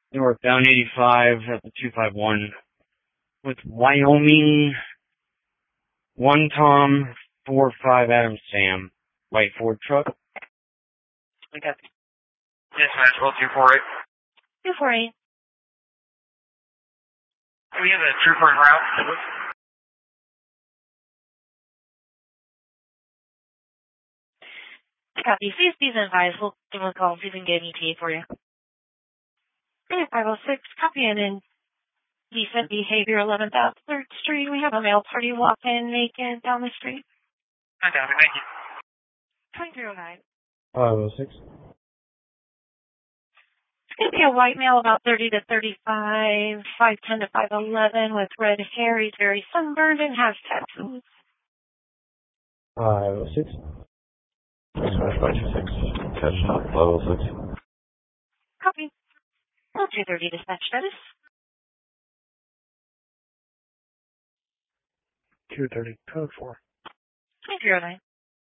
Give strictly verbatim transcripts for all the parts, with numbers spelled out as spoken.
Northbound eighty-five at the two five one with Wyoming one Tom four five Adam Sam white Ford truck. Okay. Dispatch, well, two four eight. two four eight. We have a trooper en route. Copy. Please be advised. We'll give them a call and see if we can get an E T A for you. five oh six, copy in in decent behavior, eleventh out third Street. We have a male party walk in naked down the street. I got it, thank you. twenty-three oh nine. five oh six. It's going to be a white male about thirty to thirty-five, five ten to five eleven with red hair. He's very sunburned and has tattoos. five oh six. Smash by two six. Catch up. Level six. Copy. Well, two thirty dispatch status. two thirty, code four. twenty-three oh nine.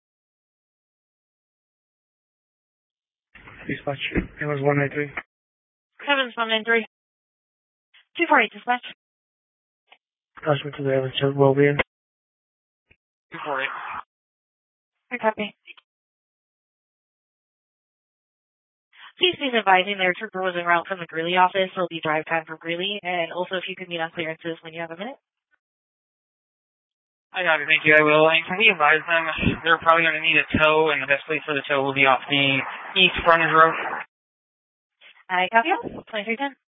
Dispatch, it was one nine three. Seven one nine three. two four eight dispatch. Attachment to the Everton well-being. two four eight. I copy. Please be advising their trooper was en route from the Greeley office. It'll be drive time for Greeley. And also if you could meet on clearances when you have a minute. I got it, thank you, I will. And can we advise them they're probably going to need a tow, and the best place for the tow will be off the east frontage road? I copy. twenty-three ten.